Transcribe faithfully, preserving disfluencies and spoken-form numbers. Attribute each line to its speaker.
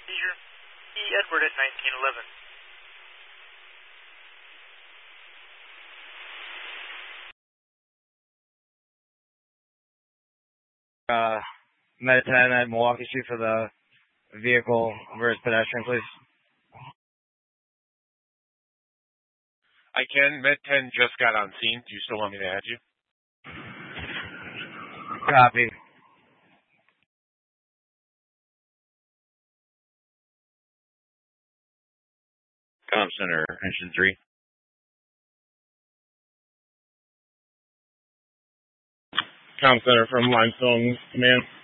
Speaker 1: seizure. E. Edward at nineteen eleven.
Speaker 2: Uh, Med ten at Milwaukee Street for the vehicle versus pedestrian, please.
Speaker 3: I can. Med ten just got on scene. Do you still want me to add you?
Speaker 2: Copy.
Speaker 4: Comm Center, engine three.
Speaker 5: Comm Center from Limestone Command.